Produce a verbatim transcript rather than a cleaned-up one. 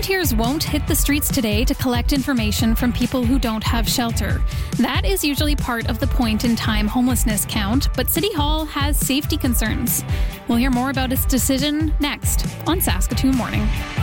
volunteers won't hit the streets today to collect information from people who don't have shelter. That is usually part of the point-in-time homelessness count, but City Hall has safety concerns. We'll hear more about its decision next on Saskatoon Morning.